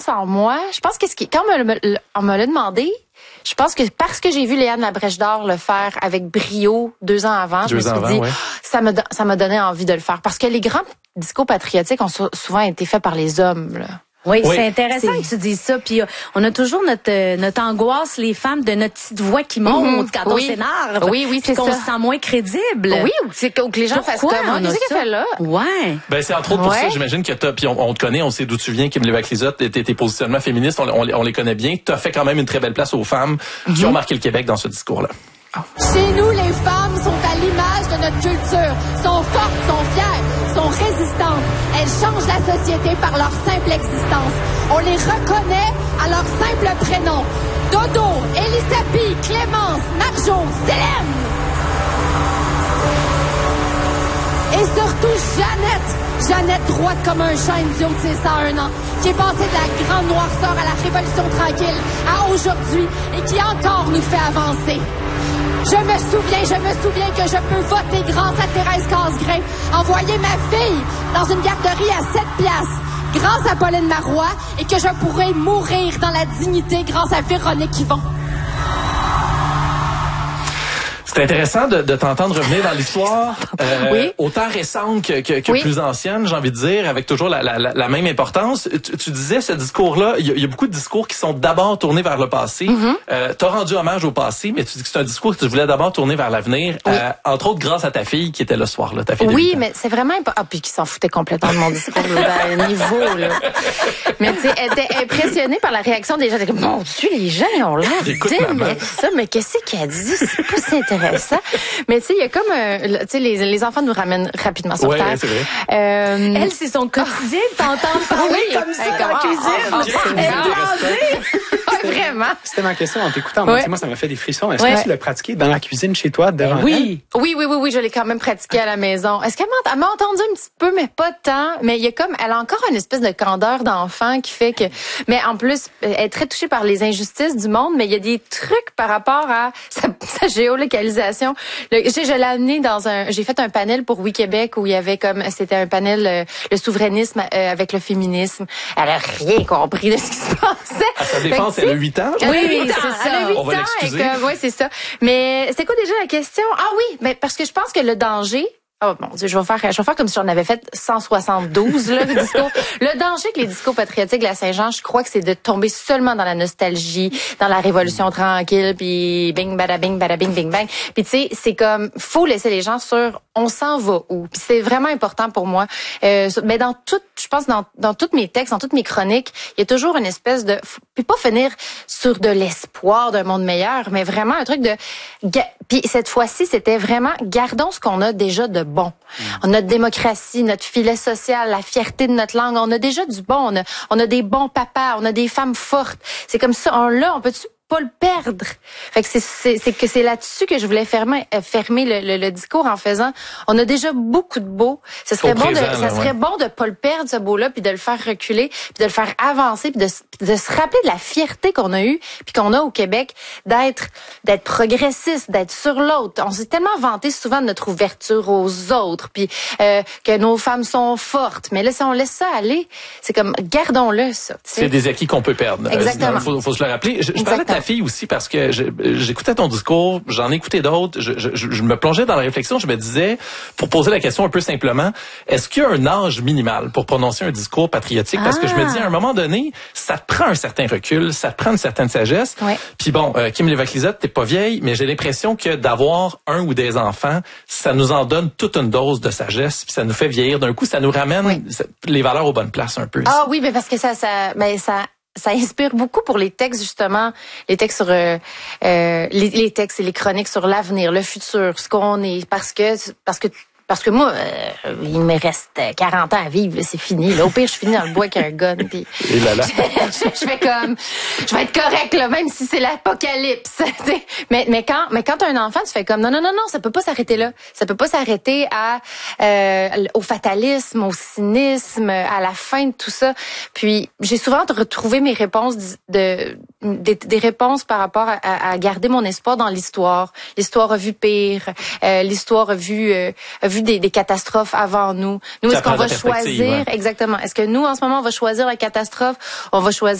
en moi. Je pense que quand on me l'a demandé, je pense que parce que j'ai vu Léane Labrèche d'Or le faire avec brio 2 ans avant, je me suis dit, ça m'a donné envie de le faire. Parce que les grands discours patriotiques ont souvent été faits par les hommes, là. Oui, c'est intéressant que tu dises ça. Puis on a toujours notre angoisse, les femmes, de notre petite voix qui monte quand on s'énerve. Oui, c'est ça. Qu'on se sent moins crédible. Oui, c'est que les gens fassent comme qu'est-ce qu'elle fait là. Ouais. Ben c'est entre autres pour ça, j'imagine que puis on te connaît, on sait d'où tu viens, Kim Lévesque-Lizotte, tes positionnements féministes, on les connaît bien. T'as fait quand même une très belle place aux femmes qui ont marqué le Québec dans ce discours-là. Chez nous, les femmes sont à l'image de notre culture, sont fortes, sont fières, sont résistantes. Elles changent la société par leur simple existence. On les reconnaît à leur simple prénom. Dodo, Elisabeth, Clémence, Marjo, Célène. Et surtout Jeannette droite comme un chêne du haut de ses 101 ans, qui est passée de la grande noirceur à la révolution tranquille à aujourd'hui et qui encore nous fait avancer. Je me souviens que je peux voter grâce à Thérèse Casgrain, envoyer ma fille dans une garderie à 7 piastres, grâce à Pauline Marois, et que je pourrais mourir dans la dignité grâce à Véronique Yvon. C'est intéressant de t'entendre revenir dans l'histoire, autant récente que plus ancienne, j'ai envie de dire, avec toujours la même importance. Tu disais, ce discours-là, il y a beaucoup de discours qui sont d'abord tournés vers le passé. T'as rendu hommage au passé, mais tu dis que c'est un discours que tu voulais d'abord tourner vers l'avenir, entre autres grâce à ta fille qui était là ce soir-là, ta fille de 8 ans. Mais c'est vraiment important. Ah, puis qui s'en foutait complètement de mon discours, là, niveau, là. Mais tu sais, elle était impressionnée par la réaction des gens. Elle était comme, mon Dieu, les gens, ils ont l'air d'émettre ça. Mais qu'est-ce qu'elle dit? C'est pas si intéressant. Mais tu sais, il y a comme, tu sais, les enfants nous ramènent rapidement sur terre. C'est vrai. Elle, c'est son quotidien de t'entendre parler comme ça dans la cuisine. Vraiment. C'était ma question en t'écoutant. Moi, ça m'a fait des frissons. Est-ce que tu l'as pratiqué dans la cuisine chez toi devant elle? Oui, je l'ai quand même pratiqué à la maison. Est-ce qu'elle m'a entendu un petit peu, mais pas tant. Mais il y a comme, elle a encore une espèce de candeur d'enfant qui fait que, mais en plus, elle est très touchée par les injustices du monde, mais il y a des trucs par rapport à sa géolocalisation. Je l'ai amené j'ai fait un panel pour Oui Québec où il y avait c'était un panel, le souverainisme avec le féminisme. Elle a rien compris de ce qui se passait. À sa défense, elle a 8 ans. Oui, c'est ça. Elle a 8 ans. On va l'excuser. Oui, c'est ça. Mais c'était quoi déjà la question? Ah oui, mais parce que je pense que le danger, oh mon Dieu, je vais faire comme si j'en avais fait 172 là, le discours. Le danger que les discours patriotiques de la Saint-Jean, je crois que c'est de tomber seulement dans la nostalgie, dans la révolution tranquille, puis bing bada bing bing bang. Puis tu sais, c'est comme faut laisser les gens sur on s'en va où. Puis c'est vraiment important pour moi. Mais je pense dans tous mes textes, dans toutes mes chroniques, il y a toujours une espèce de puis pas finir sur de l'espoir d'un monde meilleur, mais vraiment un truc de puis cette fois-ci, c'était vraiment gardons ce qu'on a déjà de bon. Notre démocratie, notre filet social, la fierté de notre langue, on a déjà du bon. On a des bons papas, on a des femmes fortes. C'est comme ça, on peut-tu pas le perdre. Fait que c'est là-dessus que je voulais fermer le discours en faisant on a déjà beaucoup de beau. Ça serait bon de pas le perdre ce beau-là puis de le faire reculer, puis de le faire avancer puis de se rappeler de la fierté qu'on a eue puis qu'on a au Québec d'être progressiste, d'être sur l'autre. On s'est tellement vanté souvent de notre ouverture aux autres puis que nos femmes sont fortes, mais là si on laisse ça aller, c'est comme gardons-le ça. C'est des acquis qu'on peut perdre. Exactement. Faut se le rappeler. Je parlais de ta fille aussi parce que j'écoutais ton discours, j'en ai écouté d'autres, je me plongeais dans la réflexion, je me disais, pour poser la question un peu simplement, est-ce qu'il y a un âge minimal pour prononcer un discours patriotique? Parce que je me dis, à un moment donné, ça te prend un certain recul, ça te prend une certaine sagesse. Ouais. Puis bon, Kim Lévesque-Lizotte, t'es pas vieille, mais j'ai l'impression que d'avoir un ou des enfants, ça nous en donne toute une dose de sagesse, puis ça nous fait vieillir. D'un coup, ça nous ramène les valeurs aux bonnes places un peu. Ah oui, mais parce que ça inspire beaucoup pour les textes, justement, les textes sur les textes et les chroniques sur l'avenir, le futur, ce qu'on est, parce que moi, il me reste 40 ans à vivre, là, c'est fini. Là. Au pire, je finis dans le bois avec un gun. Puis et là. je fais comme, je vais être correct là, même si c'est l'apocalypse. mais quand t'as un enfant, tu fais comme non, ça peut pas s'arrêter là. Ça peut pas s'arrêter au fatalisme, au cynisme, à la fin de tout ça. Puis j'ai souvent retrouvé mes réponses des réponses par rapport à garder mon espoir dans l'histoire. L'histoire a vu pire. L'histoire a vu des catastrophes avant nous. Nous, est-ce qu'on va choisir exactement? Est-ce que nous, en ce moment, on va choisir la catastrophe? On va choisir